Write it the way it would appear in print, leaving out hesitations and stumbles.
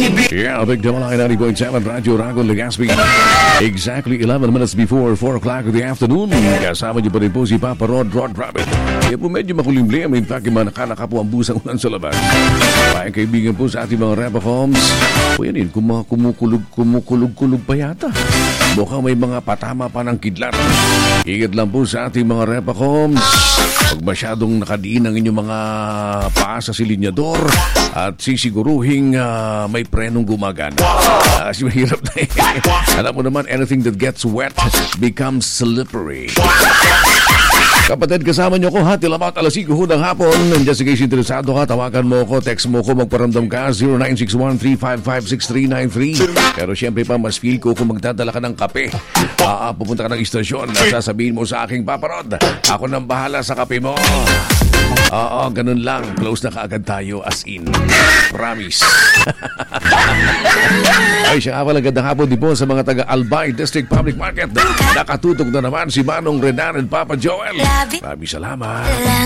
Yeah, Big Double I 90.7 Radyo Ragon Legazpi. Exactly 11 minutes before 4 o'clock of the afternoon. Kasama niyo pa rin po si Papa Rod Rabbit. Kaya po medyo makulimlim. In fact, nakalaka po ang busang ulan sa labas. Kaya kaibigan po sa ating mga Repacoms. O yan yun, kumukulog pa yata. Mukhang may mga patama pa ng kidlat. Ingat lang po sa ating mga Repacoms. Pag masyadong nakadiin ang inyong mga paa sa silinyador at sisiguruhing may prenong gumagana. Mahirap na eh. Alam mo naman, anything that gets wet becomes slippery. Kapatid, kasama niyo ko ha, till about alas 5 ng hapon. Nandiyan sige interesado ka, tawagan mo ko, text mo ko, magparamdam ka, 0961-355-6393. Pero syempre pa, mas feel ko kung magdadala ka ng kape. Pupunta ka ng istasyon, sasabihin mo sa aking paparod, ako nang bahala sa kape mo. Oo, ganun lang. Close na kaagad tayo as in. Promise. Ay, siya nga pala gandang hapon din po sa mga taga-Albay District Public Market. Nakatutok na naman si Manong Renan and Papa Joel. Maraming salamat.